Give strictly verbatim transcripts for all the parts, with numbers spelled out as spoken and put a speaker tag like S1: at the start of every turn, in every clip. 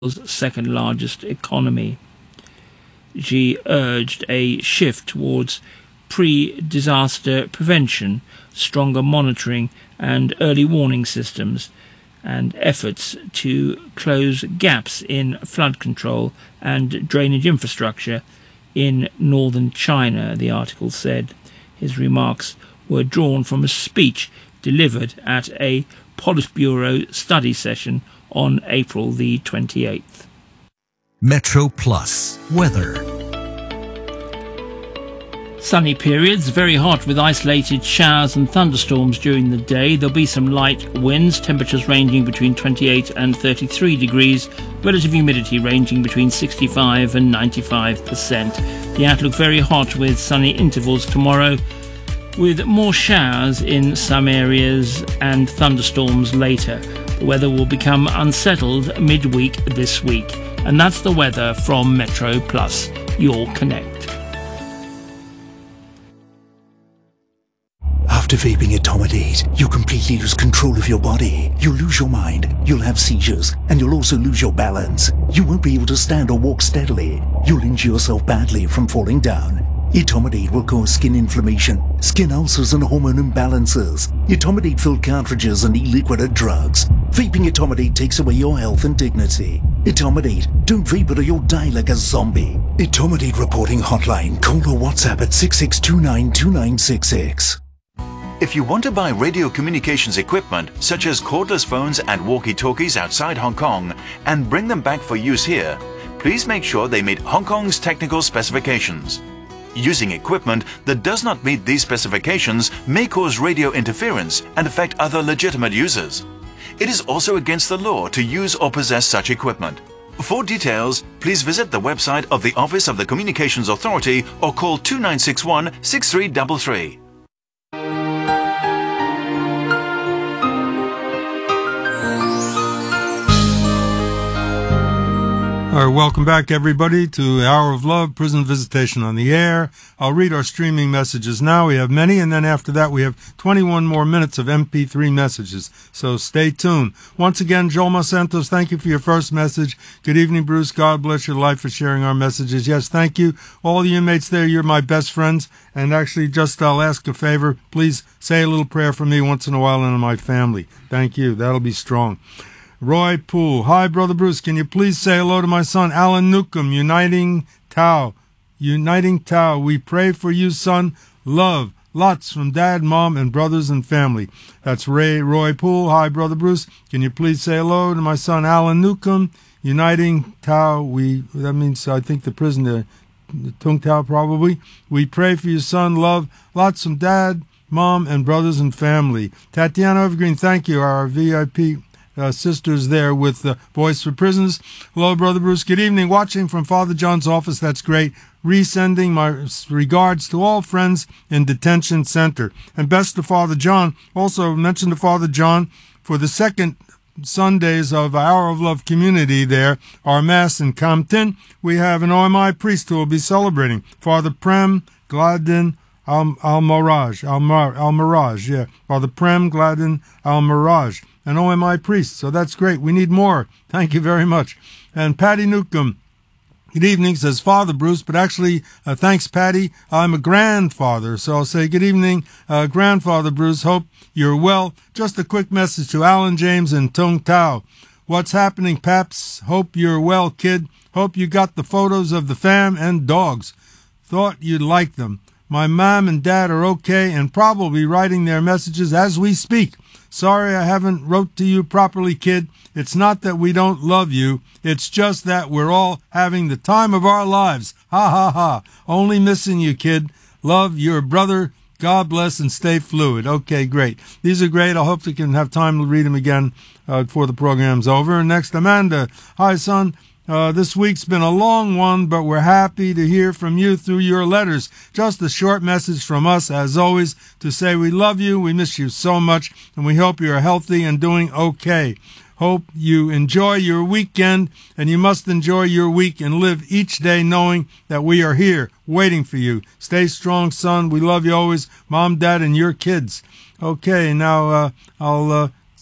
S1: second largest economy. Xi urged a shift towards pre-disaster prevention, stronger monitoring and early warning systems, and efforts to close gaps in flood control and drainage infrastructure in northern China, the article said. His remarks were drawn from a speech delivered at a Politburo study session on April the twenty-eighth.
S2: Metro Plus weather.
S1: Sunny periods, very hot with isolated showers and thunderstorms during the day. There'll be some light winds, temperatures ranging between twenty-eight and thirty-three degrees, relative humidity ranging between sixty-five and ninety-five percent. The outlook very hot with sunny intervals tomorrow, with more showers in some areas and thunderstorms later. The weather will become unsettled midweek this week. And that's the weather from Metro Plus, your Connect.
S3: After vaping etomidate, you completely lose control of your body. You'll lose your mind, you'll have seizures, and you'll also lose your balance. You won't be able to stand or walk steadily. You'll injure yourself badly from falling down. Etomidate will cause skin inflammation, skin ulcers and hormone imbalances. Etomidate-filled cartridges and e-liquid are drugs. Vaping etomidate takes away your health and dignity. Etomidate, don't vape it or you'll die like a zombie. Etomidate reporting hotline. Call or WhatsApp at six six two nine two nine six six.
S4: If you want to buy radio communications equipment such as cordless phones and walkie-talkies outside Hong Kong and bring them back for use here, please make sure they meet Hong Kong's technical specifications. Using equipment that does not meet these specifications may cause radio interference and affect other legitimate users. It is also against the law to use or possess such equipment. For details, please visit the website of the Office of the Communications Authority or call two nine six one, six three three three.
S5: All right, welcome back, everybody, to Hour of Love, Prison Visitation on the Air. I'll read our streaming messages now. We have many, and then after that we have twenty-one more minutes of M P three messages, so stay tuned. Once again, Joel Santos, thank you for your first message. Good evening, Bruce. God bless your life for sharing our messages. Yes, thank you. All the inmates there, you're my best friends, and actually, just I'll ask a favor. Please say a little prayer for me once in a while and my family. Thank you. That'll be strong. Roy Poole. Hi, Brother Bruce. Can you please say hello to my son, Alan Newcomb, Uniting Tao. Uniting Tao. We pray for you, son. Love. Lots from Dad, Mom, and brothers and family. That's Ray Roy Poole. Hi, Brother Bruce. Can you please say hello to my son, Alan Newcomb, Uniting Tao. We, that means, I think, the prison there, Tung Tao probably. We pray for your son. Love. Lots from Dad, Mom, and brothers and family. Tatiana Evergreen, thank you. Our V I P Uh, sisters there with the Voice for Prisoners. Hello, Brother Bruce. Good evening. Watching from Father John's office. That's great. Resending my regards to all friends in detention center. And best to Father John. Also mention to Father John for the second Sundays of Hour of Love community there, our Mass in Compton. We have an O M I priest who will be celebrating. Father Prem Gladden Al Al-Miraj. Al-Mar- Al-Miraj, yeah. Father Prem Gladden Al-Miraj. An O M I priest, so that's great. We need more. Thank you very much. And Patty Newcomb, good evening, says Father Bruce, but actually, uh, thanks, Patty. I'm a grandfather, so I'll say good evening, uh, Grandfather Bruce. Hope you're well. Just a quick message to Alan James and Tung Tao. What's happening, Paps? Hope you're well, kid. Hope you got the photos of the fam and dogs. Thought you'd like them. My mom and dad are okay and probably writing their messages as we speak. Sorry I haven't wrote to you properly, kid. It's not that we don't love you. It's just that we're all having the time of our lives. Ha, ha, ha. Only missing you, kid. Love, your brother. God bless and stay fluid. Okay, great. These are great. I hope we can have time to read them again uh, before the program's over. And next, Amanda. Hi, son. Uh, this week's been a long one, but we're happy to hear from you through your letters. Just a short message from us, as always, to say we love you, we miss you so much, and we hope you're healthy and doing okay. Hope you enjoy your weekend, and you must enjoy your week and live each day knowing that we are here waiting for you. Stay strong, son. We love you always, Mom, Dad, and your kids. Okay, now uh, I'll uh,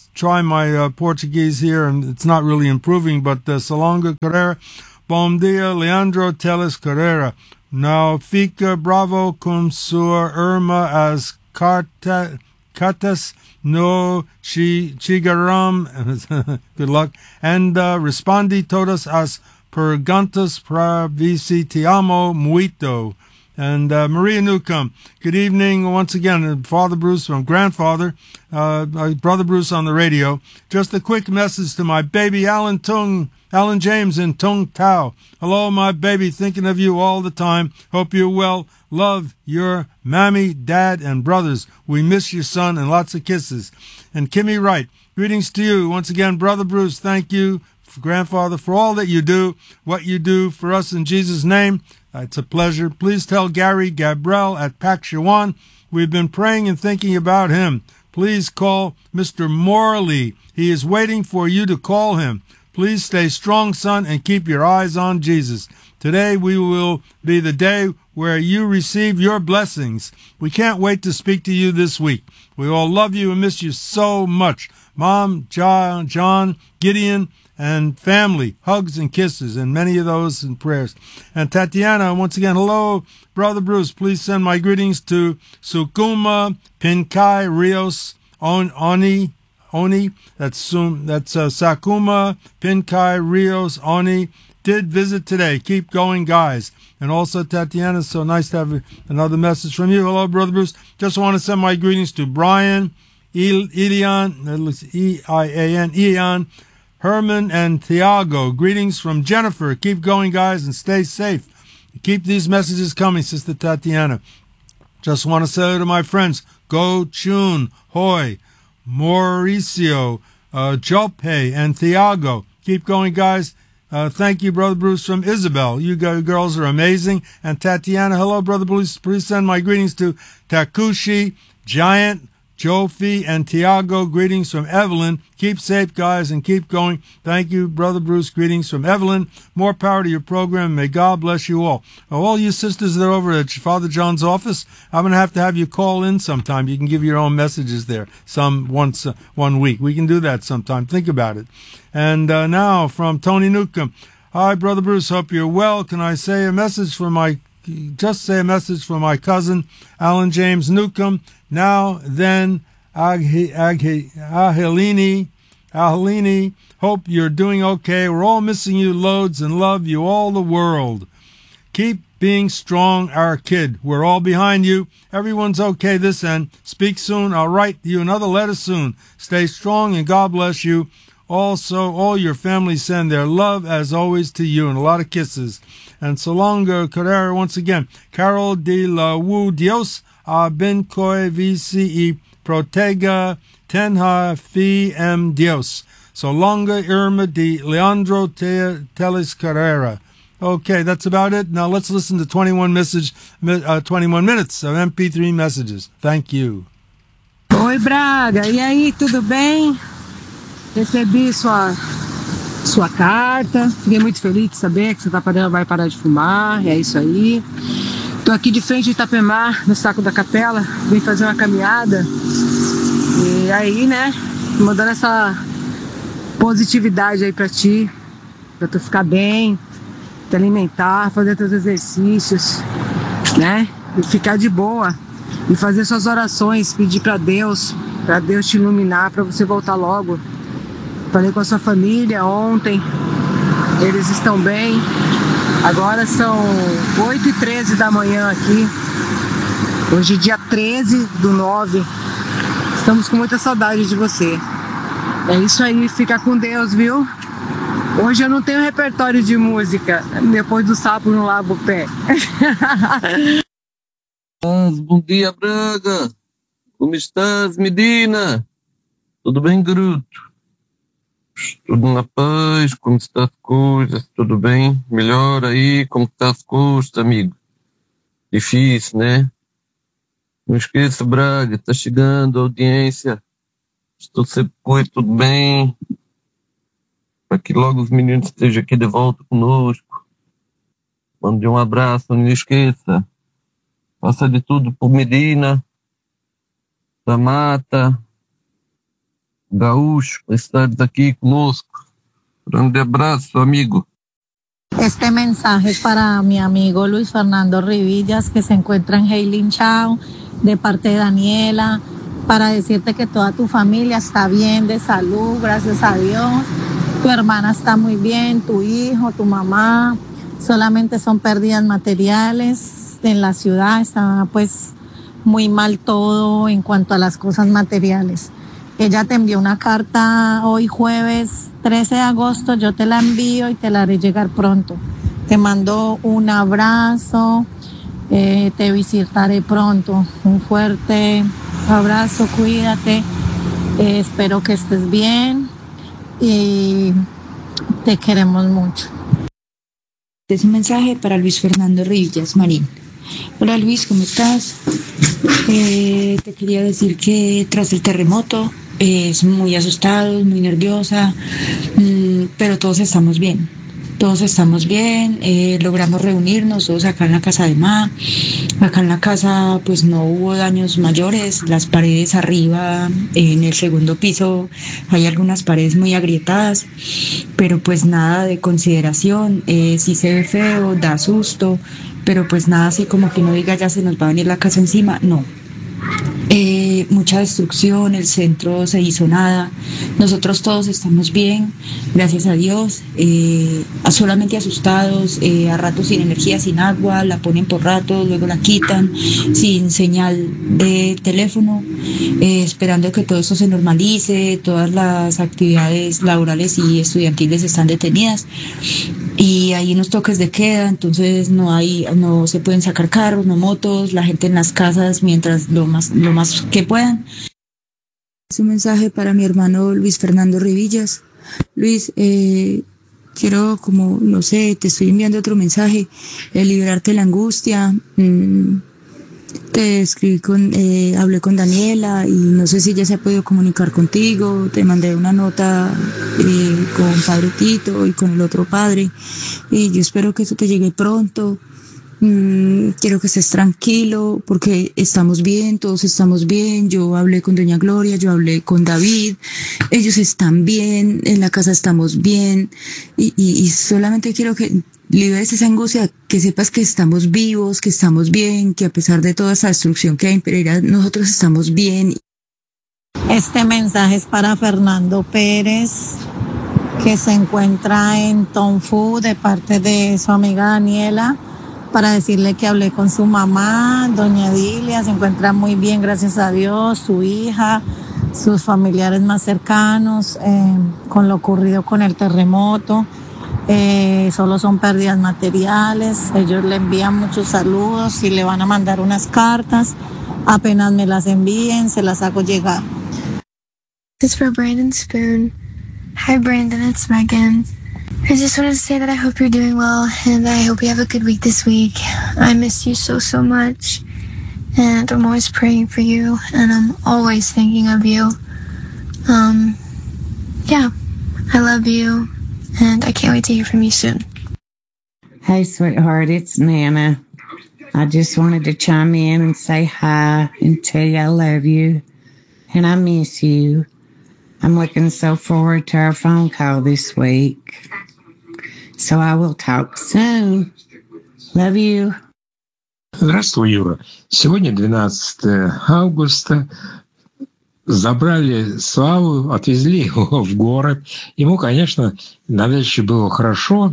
S5: try my uh, Portuguese here, and it's not really improving, but uh, Salonga Carrera. Bom dia, Leandro Teles Carrera. Now fica bravo com sua irmã as carta, cartas no chi, chigaram. Good luck. And uh, respondi todas as perguntas para vici te amo muito. And uh, Maria Newcomb, good evening once again. Father Bruce from grandfather, uh, Brother Bruce on the radio. Just a quick message to my baby Alan Tung, Alan James in Tung Tao. Hello, my baby, thinking of you all the time. Hope you're well. Love your mammy, dad, and brothers. We miss your son, and lots of kisses. And Kimmy Wright, greetings to you once again, Brother Bruce. Thank you, grandfather, for all that you do, what you do for us in Jesus' name. It's a pleasure. Please tell Gary Gabriel at Pakshawan we've been praying and thinking about him. Please call Mister Morley. He is waiting for you to call him. Please stay strong, son, and keep your eyes on Jesus. Today we will be the day where you receive your blessings. We can't wait to speak to you this week. We all love you and miss you so much. Mom, John, John, Gideon, and family, hugs and kisses, and many of those in prayers. And Tatiana, once again, hello, Brother Bruce. Please send my greetings to Sukuma, Pinkai, Rios, On, Oni, Oni. That's that's uh, Sakuma, Pinkai, Rios, Oni. Did visit today. Keep going, guys. And also, Tatiana, so nice to have another message from you. Hello, Brother Bruce. Just want to send my greetings to Brian, Elian, that looks E I A N, Ian, Herman, and Thiago. Greetings from Jennifer. Keep going, guys, and stay safe. Keep these messages coming, Sister Tatiana. Just want to say to my friends, Go Chun, Hoy, Mauricio, uh, Jope, and Thiago. Keep going, guys. Uh, thank you, Brother Bruce, from Isabel. You girls are amazing. And Tatiana, hello, Brother Bruce. Please send my greetings to Takushi, Giant, Jofi, and Tiago. Greetings from Evelyn. Keep safe, guys, and keep going. Thank you, Brother Bruce. Greetings from Evelyn. More power to your program. May God bless you all. Now, all you sisters that are over at Father John's office, I'm going to have to have you call in sometime. You can give your own messages there some once uh, one week. We can do that sometime. Think about it. And uh, now from Tony Newcomb. Hi, Brother Bruce. Hope you're well. Can I say a message for my Just say a message for my cousin, Alan James Newcomb. Now, then, Angelini, Angelini, hope you're doing okay. We're all missing you loads and love you all the world. Keep being strong, our kid. We're all behind you. Everyone's okay this end. Speak soon. I'll write you another letter soon. Stay strong and God bless you. Also, all your family send their love, as always, to you, and a lot of kisses. And so long, Carrera, once again. Carol de la Wu Dios, a ben coi vici protega tenha fi em Dios. So longa Irma de Leandro Te- Teles Carrera. Okay, that's about it. Now let's listen to twenty-one, message, uh, twenty-one minutes of M P three messages. Thank you.
S6: Oi, Braga. E aí, tudo bem? Recebi sua, sua carta, fiquei muito feliz de saber que você tá parando, vai parar de fumar, é isso aí. Tô aqui de frente de Itapemar, no saco da capela, vim fazer uma caminhada, e aí, né, mandando essa positividade aí pra ti, pra tu ficar bem, te alimentar, fazer teus exercícios, né, e ficar de boa, e fazer suas orações, pedir pra Deus, pra Deus te iluminar, pra você voltar logo. Falei com a sua família ontem, eles estão bem. Agora são oito e treze da manhã aqui. Hoje, dia treze do nove. Estamos com muita saudade de você. É isso aí, fica com Deus, viu? Hoje eu não tenho repertório de música. Depois do sapo não lava o pé.
S7: Bom dia, Braga. Como estás, Medina? Tudo bem, garoto? Tudo na paz, como está as coisas, tudo bem? Melhor aí, como está as coisas, amigo? Difícil, né? Não esqueça, Braga, tá chegando a audiência. Estou sempre com tudo bem. Para que logo os meninos estejam aqui de volta conosco. Mande um abraço, não esqueça. Faça de tudo por Medina, da Mata, gaúcho, para estar aqui conosco. Grande abraço, amigo.
S8: Este mensaje es para mi amigo Luis Fernando Rivillas, que se encuentra en Hailing Chao, de parte de Daniela, para decirte que toda tu familia está bien, de salud, gracias a Dios. Tu hermana está muy bien, tu hijo, tu mamá. Solamente son pérdidas materiales en la ciudad, está pues muy mal todo en cuanto a las cosas materiales. Ella te envió una carta hoy jueves trece de agosto, yo te la envío y te la haré llegar pronto. Te mando un abrazo, eh, te visitaré pronto. Un fuerte abrazo, cuídate, eh, espero que estés bien y te queremos mucho.
S9: Es un mensaje para Luis Fernando Rivillas Marín. Hola Luis, ¿cómo estás? Eh, te quería decir que tras el terremoto eh, es muy asustado, muy nerviosa, mmm, pero todos estamos bien. Todos estamos bien, eh, logramos reunirnos todos acá en la casa de Ma. Acá en la casa pues no hubo daños mayores, las paredes arriba, en el segundo piso hay algunas paredes muy agrietadas, pero pues nada de consideración, eh, sí se ve feo, da susto, pero pues nada así como que uno diga ya se nos va a venir la casa encima, no. Eh, mucha destrucción, el centro se hizo nada, nosotros todos estamos bien, gracias a Dios, eh, solamente asustados, eh, a ratos sin energía, sin agua, la ponen por ratos, luego la quitan, sin señal de teléfono, eh, esperando que todo eso se normalice, todas las actividades laborales y estudiantiles están detenidas. Y hay unos toques de queda, entonces no hay, no se pueden sacar carros, no motos, la gente en las casas mientras lo más, lo más que puedan. Es un mensaje para mi hermano Luis Fernando Rivillas. Luis, eh, quiero como, no sé, te estoy enviando otro mensaje, eh, liberarte de la angustia. Mmm, te escribí con, eh, hablé con Daniela y no sé si ya se ha podido comunicar contigo, te mandé una nota eh, con Padre Tito y con el otro padre y yo espero que eso te llegue pronto. Mm, quiero que estés tranquilo porque estamos bien, todos estamos bien. Yo hablé con Doña Gloria, yo hablé con David, ellos están bien, en la casa estamos bien y, y, y solamente quiero que liberes esa angustia, que sepas que estamos vivos, que estamos bien, que a pesar de toda esa destrucción que hay en Pereira, nosotros estamos bien.
S8: Este mensaje es para Fernando Pérez, que se encuentra en Tonfu, de parte de su amiga Daniela, para decirle que hablé con su mamá, doña Dilia, se encuentra muy bien, gracias a Dios, su hija, sus familiares más cercanos, eh, con lo ocurrido con el terremoto. Eh, solo son pérdidas materiales, ellos le envían muchos saludos y le van a mandar unas cartas, apenas me las envíen, se las hago llegar.
S10: This is for Brandon Spoon. Hi Brandon, it's Megan. I just wanted to say that I hope you're doing well and I hope you have a good week this week. I miss you so, so much and I'm always praying for you and I'm always thinking of you. Um, yeah, I love you. And I can't wait to hear from you soon.
S11: Hey, sweetheart, it's Nana. I just wanted to chime in and say hi and tell you I love you and I miss you. I'm looking so forward to our phone call this week. So I will talk soon. Love you.
S12: Здравствуй, Юра. Сегодня двенадцатое августа. Забрали Славу, отвезли его в город. Ему, конечно, на даче было хорошо,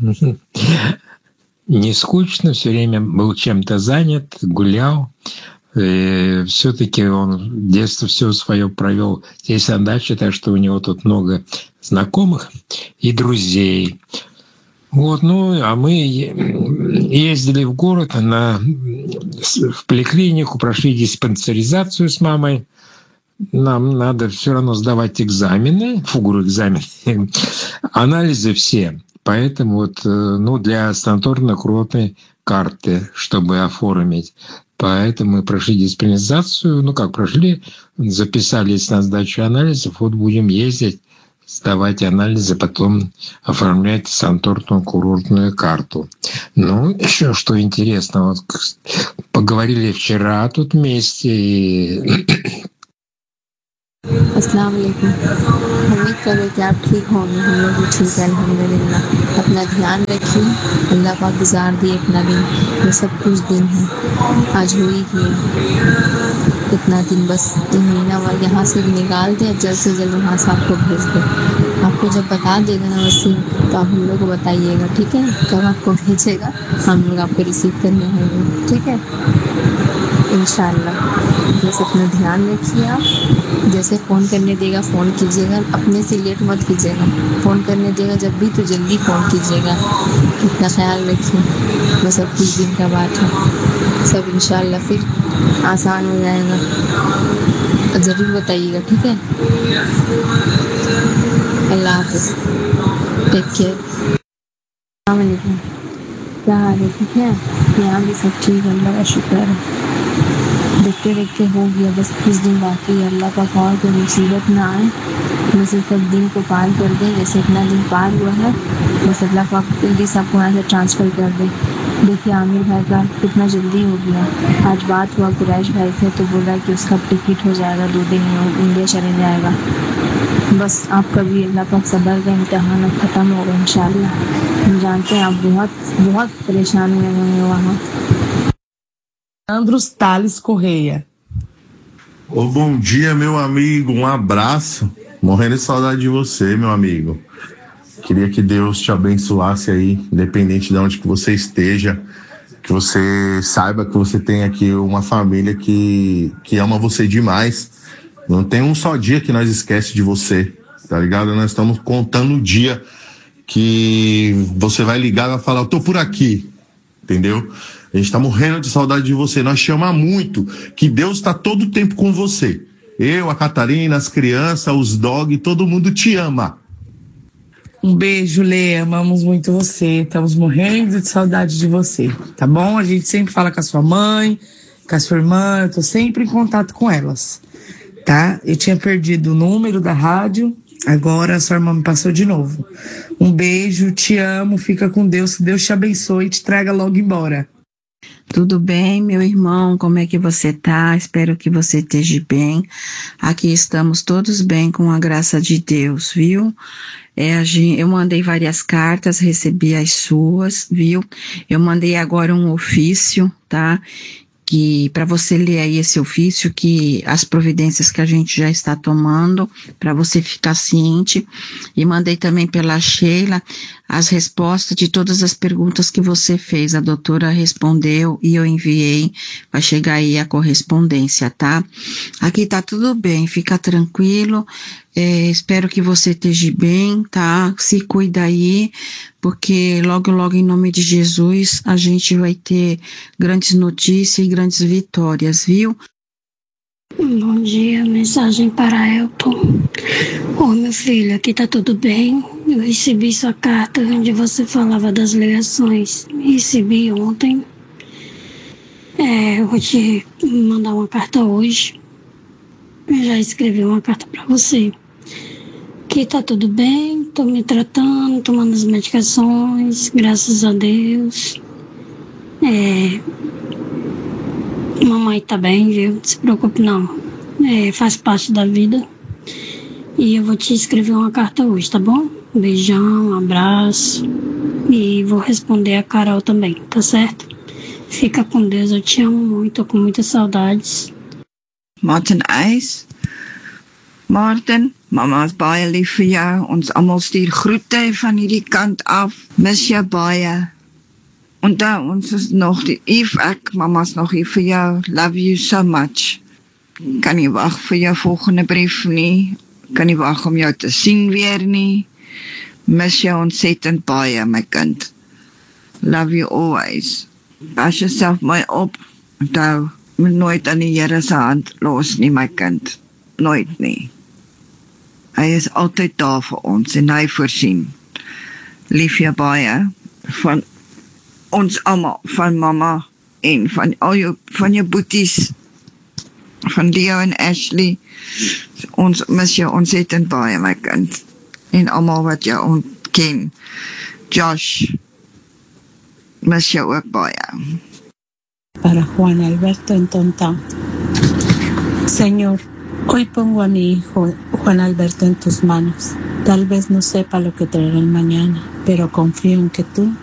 S12: не скучно, все время был чем-то занят, гулял. Все-таки он детство все свое провел здесь на даче, так что у него тут много знакомых и друзей. Вот, ну, а мы ездили в город на, в поликлинику, прошли диспансеризацию с мамой. Нам надо все равно сдавать экзамены, фугуру экзамены, анализы все. Поэтому вот, ну, для санаторно-курортной карты, чтобы оформить. Поэтому мы прошли диспансеризацию, ну как прошли, записались на сдачу анализов, вот будем ездить, сдавать анализы, потом оформлять санаторно-курортную карту. Ну, еще что интересно, вот поговорили вчера тут вместе, и
S13: अस्सलाम वालेकुम। उम्मीद कर रहे कि आप ठीक होंगे। हम लोग भी ठीक है अल्हम्दुलिल्लाह। अपना ध्यान रखिए। अल्लाह पाक गुजार दिए अपना दिन, ये सब कुछ दिन है, आज हो ही गया कितना दिन, बस तीन महीना और यहाँ से निकाल दे, जल्द से जल्द वहाँ से आपको भेज दे। आपको जब बता देगा ना वसीम, तो आप हम लोग को बताइएगा, ठीक है? कब आपको भेजेगा, हम लोग आपको रिसीव करने होंगे, ठीक है? इंशाल्लाह। बस अपना ध्यान रखिए आप। जैसे फ़ोन करने देगा फ़ोन कीजिएगा, अपने से लेट मत कीजिएगा। फ़ोन करने देगा जब भी तो जल्दी फ़ोन कीजिएगा। इतना ख्याल रखिए, बस अब कुछ दिन का बात है, सब इंशाल्लाह फिर आसान हो जाएगा। ज़रूर बताइएगा, ठीक है? अल्लाह हाफ़िज़, टेक केयर। अस्सलाम वालेकुम, क्या हाल है? ठीक है? यहाँ भी सब ठीक है, अल्लाह का शुक्र है। देखते देखते हो गया, बस कुछ दिन बाकी है। अल्लाह का और कोई मुसीबत ना आए, बस सब दिन को पार कर दे। जैसे इतना दिन पार हुआ है, बस अल्लाह पाक जल्दी से आपको यहाँ से ट्रांसफ़र कर दे। देखिए आमिर भाई का कितना जल्दी हो गया। आज बात हुआ कुरैश भाई से, तो बोला कि उसका टिकट हो जाएगा, दो दिन में इंडिया चले जाएगा। बस आपका भी अल्लाह पाक सब्र का इम्तिहान अब ख़त्म होगा इंशाल्लाह। हम जानते हैं आप बहुत बहुत परेशान हुए होंगे वहाँ।
S14: Leandro Tales Correia.
S15: Ô, bom dia, meu amigo. Um abraço. Morrendo de saudade de você, meu amigo. Queria que Deus te abençoasse aí, independente de onde que você esteja. Que você saiba que você tem aqui uma família que, que ama você demais. Não tem um só dia que nós esquece de você, tá ligado? Nós estamos contando o dia que você vai ligar e vai falar, eu tô por aqui, entendeu? A gente tá morrendo de saudade de você. Nós te amamos muito, que Deus tá todo o tempo com você. Eu, a Catarina, as crianças, os dog, todo mundo te ama.
S14: Um beijo, Lê, amamos muito você, estamos morrendo de saudade de você, tá bom? A gente sempre fala com a sua mãe, com a sua irmã, eu tô sempre em contato com elas, tá? Eu tinha perdido o número da rádio, agora a sua irmã me passou de novo. Um beijo, te amo, fica com Deus, que Deus te abençoe e te traga logo embora.
S11: Tudo bem, meu irmão? Como é que você tá? Espero que você esteja bem. Aqui estamos todos bem, com a graça de Deus, viu? É, a gente, eu mandei várias cartas, recebi as suas, viu? Eu mandei agora um ofício, tá? Que para você ler aí esse ofício, que as providências que a gente já está tomando, para você ficar ciente. E mandei também pela Sheila as respostas de todas as perguntas que você fez. A doutora respondeu e eu enviei. Vai chegar aí a correspondência, tá? Aqui tá tudo bem, fica tranquilo. É, espero que você esteja bem, tá? Se cuida aí, porque logo, logo, em nome de Jesus, a gente vai ter grandes notícias e grandes vitórias, viu?
S16: Bom dia, mensagem para Elton. Ô, meu filho, aqui tá tudo bem? Eu recebi sua carta onde você falava das ligações. Recebi ontem. É, eu vou te mandar uma carta hoje. Eu já escrevi uma carta para você. Aqui tá tudo bem, tô me tratando, tomando as medicações, graças a Deus. É, mamãe tá bem, viu? Não se preocupe não. É, faz parte da vida. E eu vou te escrever uma carta hoje, tá bom? Um beijão, um abraço. E vou responder a Carol também, tá certo? Fica com Deus, eu te amo muito, tô com muitas saudades.
S17: Martin Eis. Martin, mama is baie lief vir jou. Ons almal stuur groete van hierdie kant af. Mis jou baie. Onthou, ons is nog die Eve, ek, mama's nog hier vir jou. Love you so much. Kan nie wag vir jou volgende brief nie. Kan nie wag om jou te sien weer nie. Mis jou ontsettend baie, my kind. Love you always. Pas jouself mooi op. Onthou, moet nooit aan die Here se hand los nie, my kind. Nooit nie. Hy is altyd daar vir ons en hy voorsien. Lief jou baie van ons almal, van mama en van al jou, van jou boeties, van Leo en Ashley. Ons mis jou ontsettend baie, my kind. En almal wat jou ontken. Josh, mis jou ook baie.
S18: Para Juan Alberto en Tontán. Señor, Hoy pongo a mi hijo Juan Alberto en tus manos. Tal vez no sepa lo que traerá el mañana, pero confío en que tú